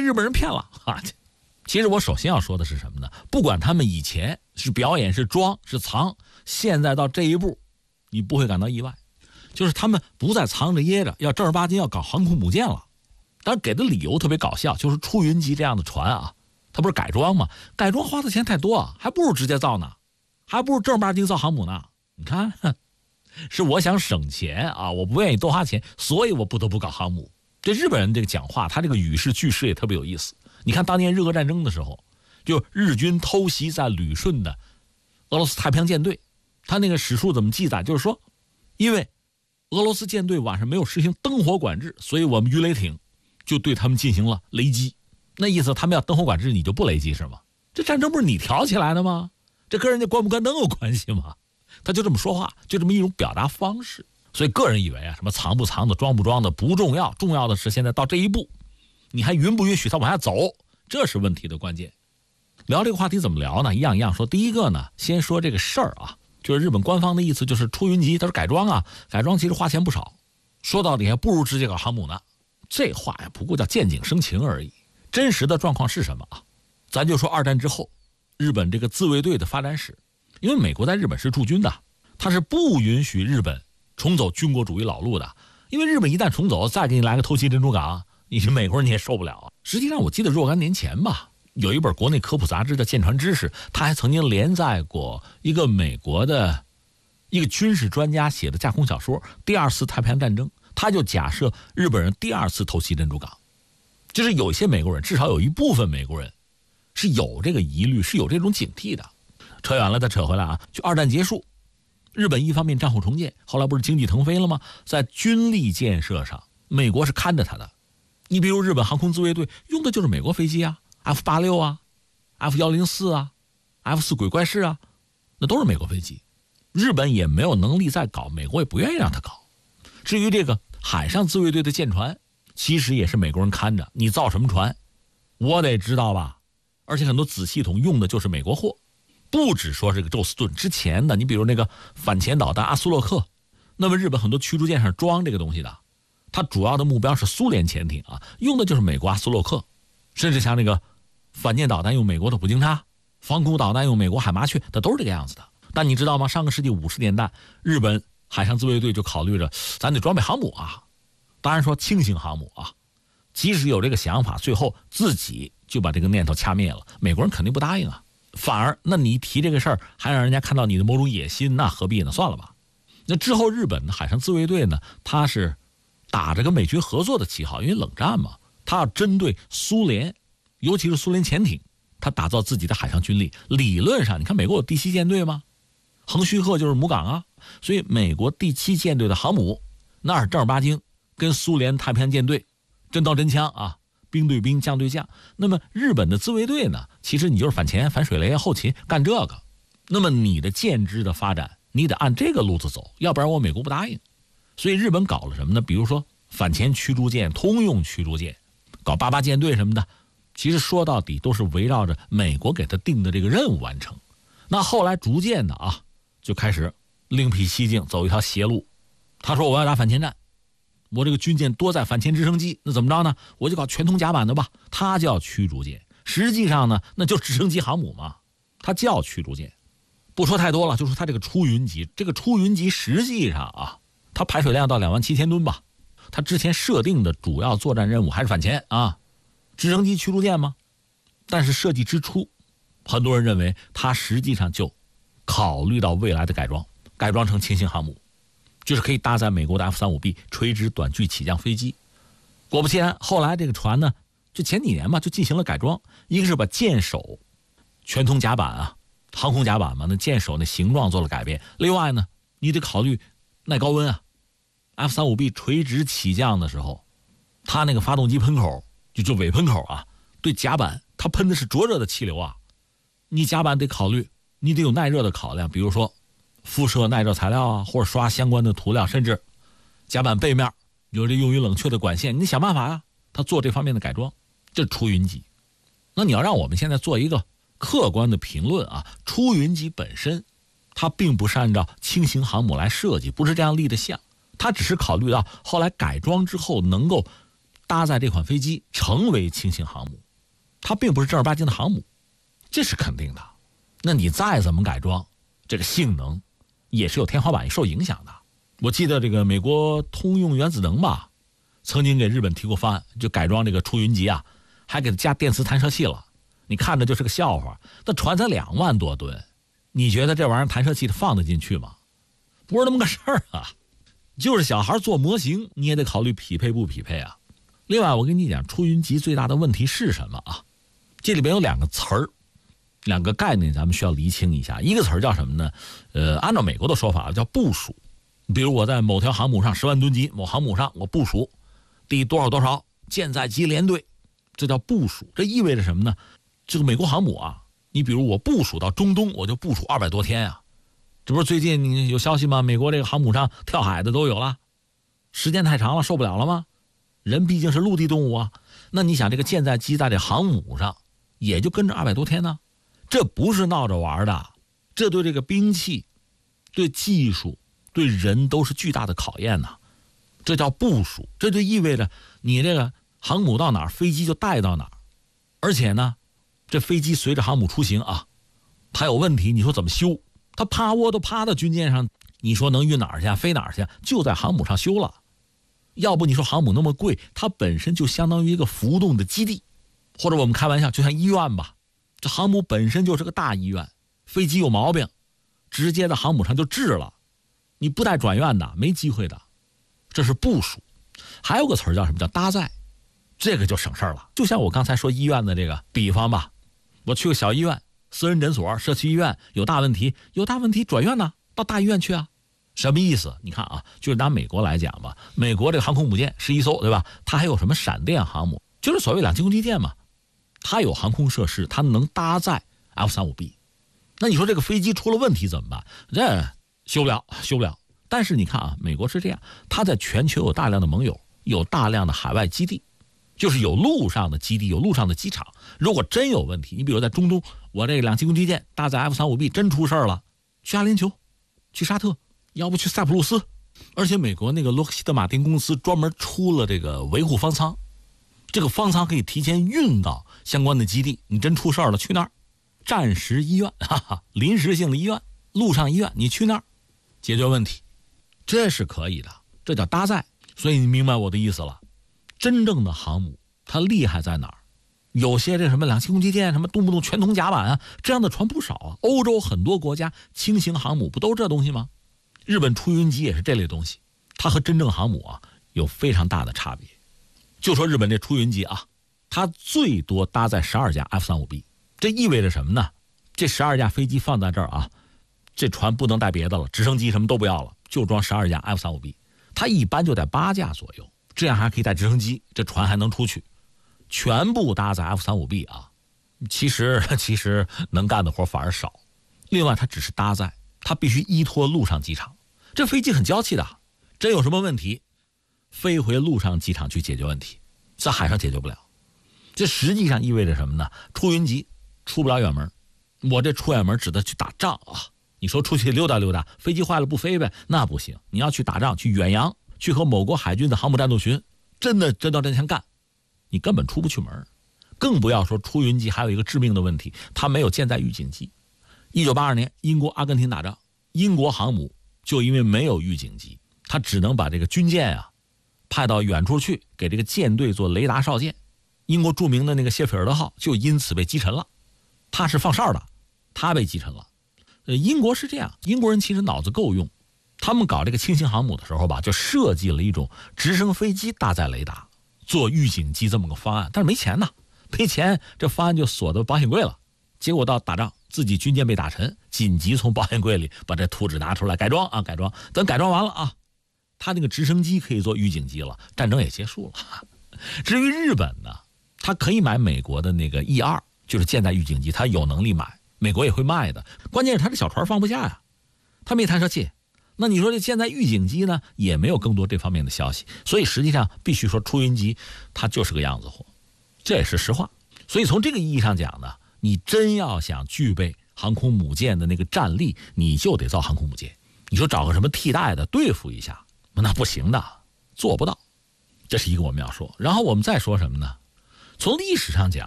日本人骗了啊！其实我首先要说的是什么呢？不管他们以前是表演是装是藏，现在到这一步你不会感到意外，就是他们不再藏着掖着，要正儿八经要搞航空母舰了。当然给的理由特别搞笑，就是出云级这样的船啊，它不是改装吗？改装花的钱太多啊，还不如直接造呢，还不如正儿八经造航母呢。你看，是我想省钱啊，我不愿意多花钱，所以我不得不搞航母。这日本人这个讲话，他这个语势句式也特别有意思。你看当年日俄战争的时候，就日军偷袭在旅顺的俄罗斯太平洋舰队，他那个史书怎么记载？就是说，因为俄罗斯舰队晚上没有实行灯火管制，所以我们鱼雷艇就对他们进行了雷击。那意思他们要灯火管制，你就不雷击是吗？这战争不是你挑起来的吗？这跟人家关不关灯有关系吗？他就这么说话，就这么一种表达方式。所以个人以为啊，什么藏不藏的、装不装的不重要，重要的是现在到这一步，你还允不允许他往下走，这是问题的关键。聊这个话题怎么聊呢？一样一样说。第一个呢，先说这个事儿啊，就是日本官方的意思就是出云级，他说改装啊，改装其实花钱不少，说到底还不如直接搞航母呢。这话呀，不过叫见景生情而已。真实的状况是什么啊？咱就说二战之后，日本这个自卫队的发展史，因为美国在日本是驻军的，他是不允许日本重走军国主义老路的，因为日本一旦重走，再给你来个偷袭珍珠港，你是美国人你也受不了啊。实际上我记得若干年前吧，有一本国内科普杂志叫《舰船知识》，他还曾经连载过一个美国的一个军事专家写的架空小说《第二次太平洋战争》，他就假设日本人第二次偷袭珍珠港，就是有些美国人，至少有一部分美国人是有这个疑虑，是有这种警惕的。扯远了再扯回来啊，就二战结束，日本一方面战后重建，后来不是经济腾飞了吗？在军力建设上，美国是看着他的。你比如日本航空自卫队用的就是美国飞机啊， F-86 啊， F-104 啊， F-4鬼怪式啊，那都是美国飞机。日本也没有能力再搞，美国也不愿意让他搞。至于这个海上自卫队的舰船，其实也是美国人看着，你造什么船我得知道吧。而且很多子系统用的就是美国货，不只说这个宙斯盾之前的，你比如那个反潜导弹阿斯洛克，那么日本很多驱逐舰上装这个东西的，它主要的目标是苏联潜艇啊，用的就是美国阿斯洛克。甚至像那个反舰导弹用美国的普京叉，防空导弹用美国海麻雀，它都是这个样子的。但你知道吗？上个世纪50年代，日本海上自卫队就考虑着咱得装备航母啊，当然说轻型航母啊。即使有这个想法，最后自己就把这个念头掐灭了，美国人肯定不答应啊。反而那你提这个事儿还让人家看到你的某种野心，那何必呢？算了吧。那之后日本的海上自卫队呢，它是打着跟美军合作的旗号，因为冷战嘛，它要针对苏联，尤其是苏联潜艇，它打造自己的海上军力。理论上你看美国有第7舰队吗？横须贺就是母港啊，所以美国第7舰队的航母那是正儿八经跟苏联太平洋舰队真刀真枪啊，兵对兵，将对将。那么日本的自卫队呢，其实你就是反潜、反水雷、后勤干这个。那么你的舰只的发展，你得按这个路子走，要不然我美国不答应。所以日本搞了什么呢？比如说反潜驱逐舰、通用驱逐舰，搞88舰队什么的，其实说到底都是围绕着美国给他定的这个任务完成。那后来逐渐的啊，就开始另辟蹊径，走一条邪路。他说我要打反潜战，我这个军舰多载反潜直升机，那怎么着呢？我就搞全通甲板的吧，它叫驱逐舰。实际上呢，那就直升机航母嘛，它叫驱逐舰。不说太多了，就说它这个出云级，这个出云级实际上啊，它排水量到27000吨吧。它之前设定的主要作战任务还是反潜啊，直升机驱逐舰吗？但是设计之初，很多人认为它实际上就考虑到未来的改装成轻型航母，就是可以搭载美国的 F-35B 垂直短距起降飞机。果不其然，后来这个船呢，就前几年嘛，就进行了改装。一个是把舰首全通甲板啊，航空甲板嘛，那舰首那形状做了改变。另外呢，你得考虑耐高温啊。F-35B 垂直起降的时候，它那个发动机喷口就尾喷口啊，对甲板它喷的是灼热的气流啊。你甲板得考虑，你得有耐热的考量，比如说辐射耐热材料啊，或者刷相关的涂料，甚至甲板背面有这用于冷却的管线，你想办法啊，它做这方面的改装，这出云级。那你要让我们现在做一个客观的评论啊，出云级本身它并不是按照轻型航母来设计，不是这样立的项，它只是考虑到后来改装之后能够搭载这款飞机成为轻型航母，它并不是正儿八经的航母，这是肯定的。那你再怎么改装，这个性能也是有天花板受影响的。我记得这个美国通用原子能吧，曾经给日本提过方案，就改装这个出云级啊，还给它加电磁弹射器了。你看着就是个笑话，那船才2万多吨，你觉得这玩意儿弹射器放得进去吗？不是那么个事儿啊。就是小孩做模型，你也得考虑匹配不匹配啊。另外，我跟你讲，出云级最大的问题是什么啊？这里边有2个词儿，2个概念，咱们需要厘清一下。一个词儿叫什么呢？按照美国的说法叫部署。比如我在某条航母上10万吨级某航母上，我部署第多少多少舰载机联队，这叫部署。这意味着什么呢？这个美国航母啊，你比如我部署到中东，我就部署200多天啊。这不是最近你有消息吗？美国这个航母上跳海的都有了，时间太长了，受不了了吗？人毕竟是陆地动物啊，那你想这个舰载机在这航母上也就跟着200多天呢，这不是闹着玩的，这对这个兵器、对技术、对人都是巨大的考验呐。这叫部署，这就意味着你这个航母到哪儿，飞机就带到哪儿。而且呢，这飞机随着航母出行啊，它有问题，你说怎么修？它趴窝都趴到军舰上，你说能运哪儿去啊？飞哪儿去啊？就在航母上修了。要不你说航母那么贵，它本身就相当于一个浮动的基地，或者我们开玩笑，就像医院吧。这航母本身就是个大医院，飞机有毛病，直接在航母上就治了，你不带转院的，没机会的。这是部署。还有个词儿叫什么？叫搭载，这个就省事儿了。就像我刚才说医院的这个比方吧，我去个小医院、私人诊所、社区医院，有大问题转院呢，到大医院去啊。什么意思？你看啊，就是拿美国来讲吧，美国这个航空母舰11艘，对吧？它还有什么闪电航母，就是所谓两栖攻击舰嘛。它有航空设施，它能搭载 F-35B。那你说这个飞机出了问题怎么办？这修不了。但是你看啊，美国是这样，它在全球有大量的盟友，有大量的海外基地，就是有陆上的基地，有陆上的机场。如果真有问题，你比如在中东，我这个两栖攻击舰搭载 F-35B 真出事了，去阿联酋，去沙特，要不去塞浦路斯。而且美国那个洛克希德马丁公司专门出了这个维护方舱，这个方舱可以提前运到相关的基地，你真出事了去那儿，战时医院，临时性的医院，陆上医院，你去那儿解决问题，这是可以的，这叫搭载。所以你明白我的意思了。真正的航母它厉害在哪儿？有些这什么两栖攻击舰，什么动不动全铜甲板啊，这样的船不少啊。欧洲很多国家轻型航母不都这东西吗？日本出云级也是这类东西，它和真正航母啊有非常大的差别。就说日本这出云级啊，它最多搭载12架 F-35B， 这意味着什么呢？这12架飞机放在这儿啊，这船不能带别的了，直升机什么都不要了，就装12架 F-35B， 它一般就带8架左右，这样还可以带直升机，这船还能出去。全部搭载 F-35B 啊，其实能干的活反而少。另外它只是搭载，它必须依托陆上机场，这飞机很娇气的，真有什么问题飞回陆上机场去解决问题，在海上解决不了。这实际上意味着什么呢？出云级出不了远门，我这出远门指的去打仗啊。你说出去溜达溜达，飞机坏了不飞呗，那不行。你要去打仗，去远洋，去和某国海军的航母战斗群真的真刀真枪干，你根本出不去门。更不要说出云级还有一个致命的问题，它没有舰载预警机。1982年英国阿根廷打仗，英国航母就因为没有预警机，它只能把这个军舰啊派到远处去，给这个舰队做雷达哨舰。英国著名的那个谢菲尔德号就因此被击沉了，它是放哨的，它被击沉了。英国是这样，英国人其实脑子够用，他们搞这个轻型航母的时候吧，就设计了一种直升飞机搭载雷达做预警机这么个方案，但是没钱呐，没钱，这方案就锁到保险柜了。结果到打仗，自己军舰被打沉，紧急从保险柜里把这图纸拿出来改装，等改装完了啊，他那个直升机可以做预警机了，战争也结束了。至于日本呢，他可以买美国的那个 E2， 就是舰载预警机，他有能力买，美国也会卖的。关键是他这小船放不下呀，他没弹射器。那你说这舰载预警机呢，也没有更多这方面的消息。所以实际上必须说出云级它就是个样子货，这也是实话。所以从这个意义上讲呢，你真要想具备航空母舰的那个战力，你就得造航空母舰。你说找个什么替代的对付一下，那不行的，做不到。 这是一个我们要说。然后我们再说什么呢？从历史上讲，